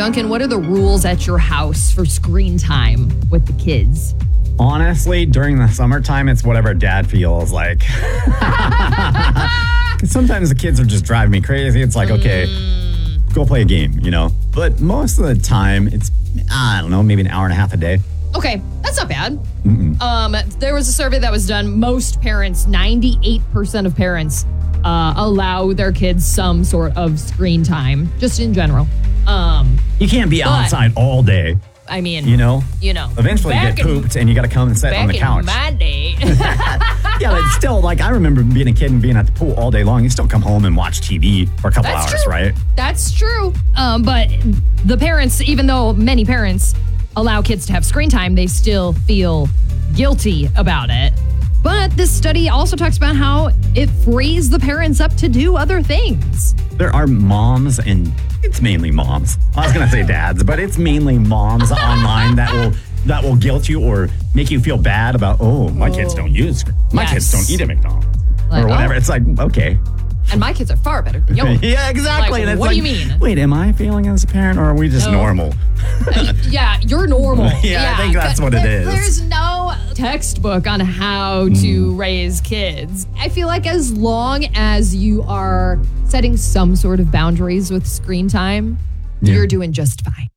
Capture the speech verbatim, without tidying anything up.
Duncan, what are the rules at your house for screen time with the kids? Honestly, during the summertime, it's whatever dad feels like. Sometimes the kids are just driving me crazy. It's like, okay, mm. go play a game, you know? But most of the time, it's, I don't know, maybe an hour and a half a day. Okay, that's not bad. Um, there was a survey that was done. Most parents, ninety-eight percent of parents, uh, allow their kids some sort of screen time, just in general. Um, you can't be outside all day. I mean, you know, you know, eventually you get pooped in, and you got to come and sit on the couch. Back in my day. Yeah, but still, like, I remember being a kid and being at the pool all day long. You still come home and watch T V for a couple That's hours, true. right? That's true. Um, but the parents, even though many parents allow kids to have screen time, they still feel guilty about it. But this study also talks about how it frees the parents up to do other things. There are moms, and it's mainly moms. I was going to say dads, but it's mainly moms online that will that will guilt you or make you feel bad about, oh, my oh. kids don't use, my yes. kids don't eat at McDonald's like, or whatever. Oh. It's like, okay. And my kids are far better than yours. Yeah, exactly. Like, and it's what like, do you mean? Wait, am I failing as a parent or are we just no. normal? uh, yeah, you're normal. yeah, yeah, I think that's what it is. There's no textbook on how mm. to raise kids. I feel like as long as you are setting some sort of boundaries with screen time, yeah. you're doing just fine.